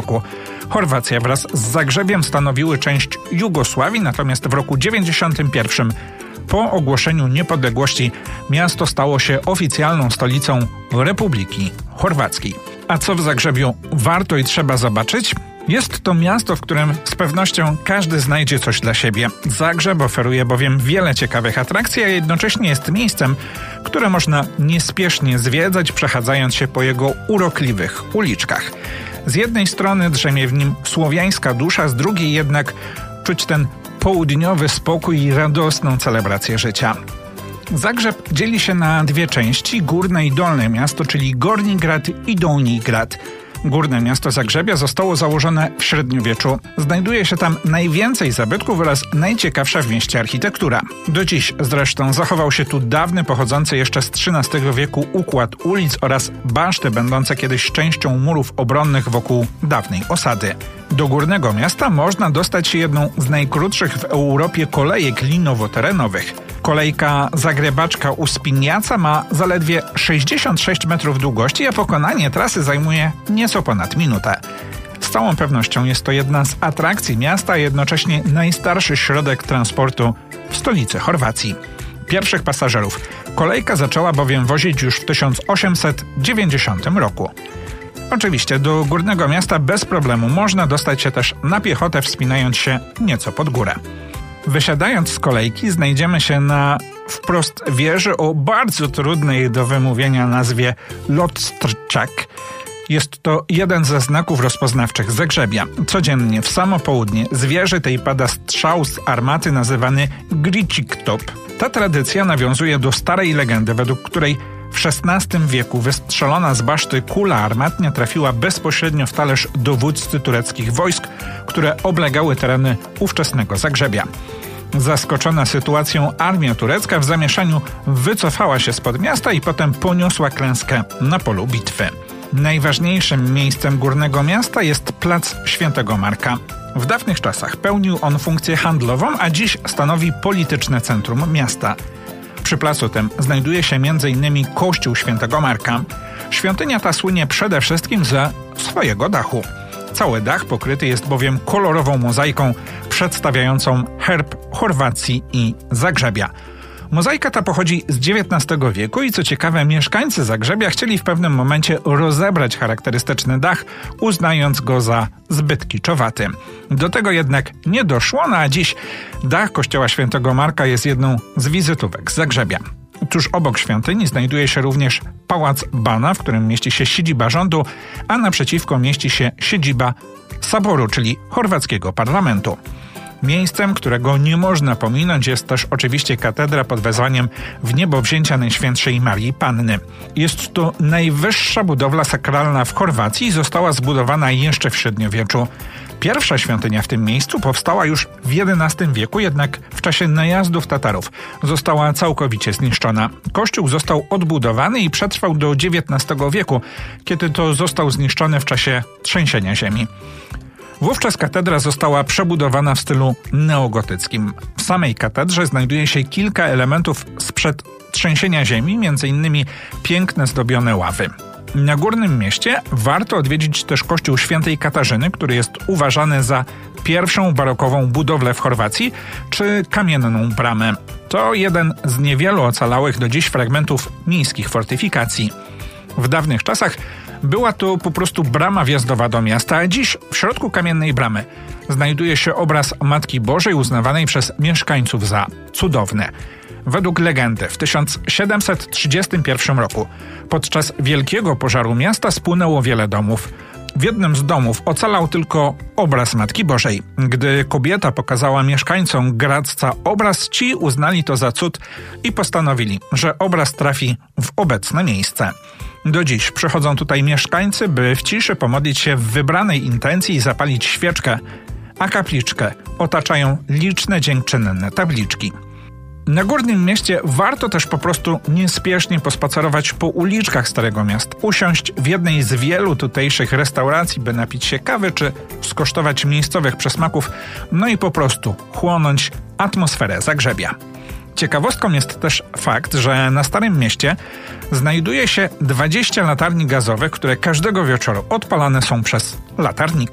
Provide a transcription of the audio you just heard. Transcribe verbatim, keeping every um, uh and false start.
roku. Chorwacja wraz z Zagrzebiem stanowiły część Jugosławii, natomiast w roku dziewięćdziesiątym pierwszym po ogłoszeniu niepodległości miasto stało się oficjalną stolicą Republiki Chorwackiej. A co w Zagrzebiu warto i trzeba zobaczyć? Jest to miasto, w którym z pewnością każdy znajdzie coś dla siebie. Zagrzeb oferuje bowiem wiele ciekawych atrakcji, a jednocześnie jest miejscem, które można niespiesznie zwiedzać, przechadzając się po jego urokliwych uliczkach. Z jednej strony drzemie w nim słowiańska dusza, z drugiej jednak czuć ten południowy spokój i radosną celebrację życia. Zagrzeb dzieli się na dwie części, górne i dolne miasto, czyli Gorni Grad i Dolni Grad. Górne miasto Zagrzebia zostało założone w średniowieczu. Znajduje się tam najwięcej zabytków oraz najciekawsza w mieście architektura. Do dziś zresztą zachował się tu dawny, pochodzący jeszcze z trzynastego wieku układ ulic oraz baszty będące kiedyś częścią murów obronnych wokół dawnej osady. Do Górnego Miasta można dostać się jedną z najkrótszych w Europie kolejek linowo-terenowych. Kolejka Zagrebaczka-Uspinjaca ma zaledwie sześćdziesiąt sześć metrów długości, a pokonanie trasy zajmuje nieco ponad minutę. Z całą pewnością jest to jedna z atrakcji miasta, a jednocześnie najstarszy środek transportu w stolicy Chorwacji. Pierwszych pasażerów kolejka zaczęła bowiem wozić już w tysiąc osiemset dziewięćdziesiątym roku. Oczywiście do Górnego Miasta bez problemu można dostać się też na piechotę, wspinając się nieco pod górę. Wysiadając z kolejki znajdziemy się na wprost wieży o bardzo trudnej do wymówienia nazwie Lotstrczak. Jest to jeden ze znaków rozpoznawczych Zagrzebia. Codziennie w samo południe z wieży tej pada strzał z armaty nazywany Griciktop. Ta tradycja nawiązuje do starej legendy, według której w szesnastym wieku wystrzelona z baszty kula armatnia trafiła bezpośrednio w talerz dowódcy tureckich wojsk, które oblegały tereny ówczesnego Zagrzebia. Zaskoczona sytuacją armia turecka w zamieszaniu wycofała się spod miasta i potem poniosła klęskę na polu bitwy. Najważniejszym miejscem Górnego Miasta jest plac Świętego Marka. W dawnych czasach pełnił on funkcję handlową, a dziś stanowi polityczne centrum miasta. Przy placu tym znajduje się między innymi kościół Świętego Marka. Świątynia ta słynie przede wszystkim ze swojego dachu. Cały dach pokryty jest bowiem kolorową mozaiką przedstawiającą herb Chorwacji i Zagrzebia. Mozaika ta pochodzi z dziewiętnastego wieku i co ciekawe mieszkańcy Zagrzebia chcieli w pewnym momencie rozebrać charakterystyczny dach, uznając go za zbyt kiczowaty. Do tego jednak nie doszło, no a dziś dach kościoła Świętego Marka jest jedną z wizytówek Zagrzebia. Tuż obok świątyni znajduje się również Pałac Bana, w którym mieści się siedziba rządu, a naprzeciwko mieści się siedziba Saboru, czyli chorwackiego parlamentu. Miejscem, którego nie można pominąć, jest też oczywiście katedra pod wezwaniem Wniebowzięcia Najświętszej Marii Panny. Jest to najwyższa budowla sakralna w Chorwacji i została zbudowana jeszcze w średniowieczu. Pierwsza świątynia w tym miejscu powstała już w jedenastym wieku, jednak w czasie najazdów Tatarów została całkowicie zniszczona. Kościół został odbudowany i przetrwał do dziewiętnastego wieku, kiedy to został zniszczony w czasie trzęsienia ziemi. Wówczas katedra została przebudowana w stylu neogotyckim. W samej katedrze znajduje się kilka elementów sprzed trzęsienia ziemi, między innymi piękne zdobione ławy. Na Górnym Mieście warto odwiedzić też kościół Świętej Katarzyny, który jest uważany za pierwszą barokową budowlę w Chorwacji, czy kamienną bramę. To jeden z niewielu ocalałych do dziś fragmentów miejskich fortyfikacji. W dawnych czasach była to po prostu brama wjazdowa do miasta, a dziś w środku kamiennej bramy znajduje się obraz Matki Bożej uznawanej przez mieszkańców za cudowny. Według legendy w tysiąc siedemset trzydziestym pierwszym roku podczas wielkiego pożaru miasta spłonęło wiele domów. W jednym z domów ocalał tylko obraz Matki Bożej. Gdy kobieta pokazała mieszkańcom Gradzca obraz, ci uznali to za cud i postanowili, że obraz trafi w obecne miejsce. Do dziś przychodzą tutaj mieszkańcy, by w ciszy pomodlić się w wybranej intencji i zapalić świeczkę, a kapliczkę otaczają liczne dziękczynne tabliczki. Na Górnym Mieście warto też po prostu niespiesznie pospacerować po uliczkach Starego Miasta, usiąść w jednej z wielu tutejszych restauracji, by napić się kawy czy skosztować miejscowych przysmaków, no i po prostu chłonąć atmosferę Zagrzebia. Ciekawostką jest też fakt, że na Starym Mieście znajduje się dwadzieścia latarni gazowych, które każdego wieczoru odpalane są przez latarnika.